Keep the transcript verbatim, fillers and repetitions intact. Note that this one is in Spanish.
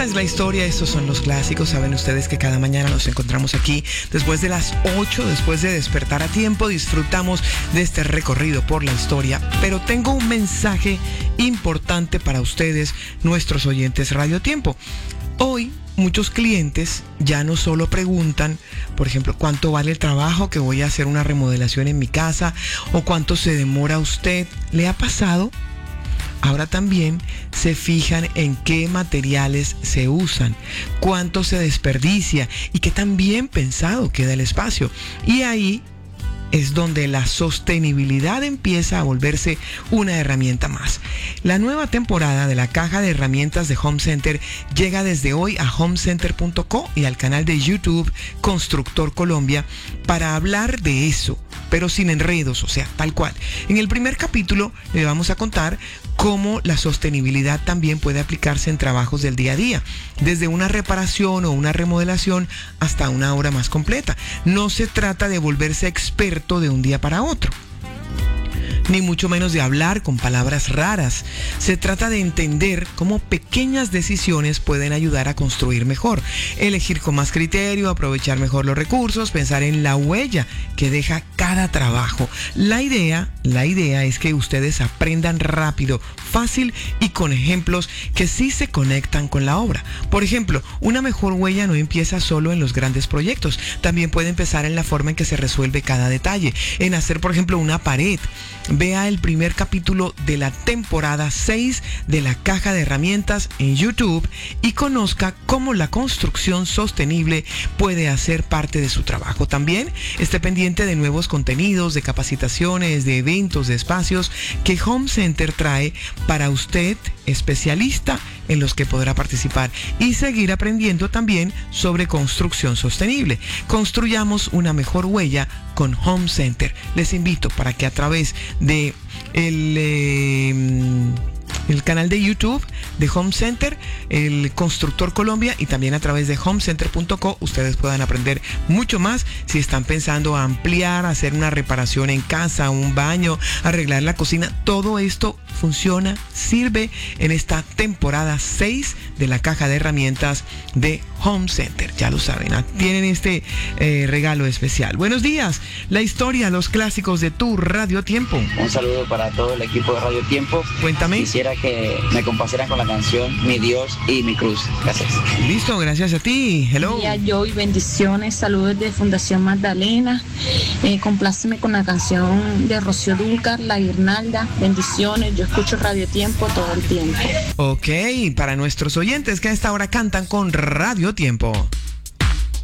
Esta es la historia, estos son los clásicos. Saben ustedes que cada mañana nos encontramos aquí después de las ocho, después de despertar a tiempo. Disfrutamos de este recorrido por la historia. Pero tengo un mensaje importante para ustedes, nuestros oyentes Radio Tiempo. Hoy muchos clientes ya no solo preguntan, por ejemplo, cuánto vale el trabajo que voy a hacer una remodelación en mi casa o cuánto se demora usted. ¿Le ha pasado? Ahora también se fijan en qué materiales se usan, cuánto se desperdicia y qué tan bien pensado queda el espacio. Y ahí es donde la sostenibilidad empieza a volverse una herramienta más. La nueva temporada de la caja de herramientas de Home Center llega desde hoy a home center punto co y al canal de YouTube Constructor Colombia para hablar de eso, pero sin enredos, o sea, tal cual. En el primer capítulo le vamos a contar cómo la sostenibilidad también puede aplicarse en trabajos del día a día, desde una reparación o una remodelación hasta una obra más completa. No se trata de volverse experto de un día para otro, ni mucho menos de hablar con palabras raras. Se trata de entender cómo pequeñas decisiones pueden ayudar a construir mejor, elegir con más criterio, aprovechar mejor los recursos, pensar en la huella que deja cada trabajo. La idea, la idea es que ustedes aprendan rápido, fácil y con ejemplos que sí se conectan con la obra. Por ejemplo, una mejor huella no empieza solo en los grandes proyectos, también puede empezar en la forma en que se resuelve cada detalle, en hacer, por ejemplo, una pared. Vea el primer capítulo de la temporada seis de la caja de herramientas en YouTube y conozca cómo la construcción sostenible puede hacer parte de su trabajo. También esté pendiente de nuevos contenidos, de capacitaciones, de eventos, de espacios que Home Center trae para usted, especialista, en los que podrá participar y seguir aprendiendo también sobre construcción sostenible. Construyamos una mejor huella con Home Center. Les invito para que a través de el, eh, el canal de YouTube de Home Center, el Constructor Colombia, y también a través de home center punto co ustedes puedan aprender mucho más si están pensando ampliar, hacer una reparación en casa, un baño, arreglar la cocina. Todo esto funciona, sirve en esta temporada seis de la caja de herramientas de Home Center. Ya lo saben, tienen este eh, regalo especial. Buenos días, la historia, los clásicos de tu Radio Tiempo. Un saludo para todo el equipo de Radio Tiempo. Cuéntame. Quisiera que me complacieran con la canción Mi Dios y mi Cruz. Gracias. Listo, gracias a ti. Hello. Buen día, Joey, bendiciones, saludos de Fundación Magdalena. Eh, compláceme con la canción de Rocío Dúrcal, La Guirnalda. Bendiciones, yo escucho Radio Tiempo todo el tiempo. Ok, para nuestros oyentes que a esta hora cantan con Radio Tiempo.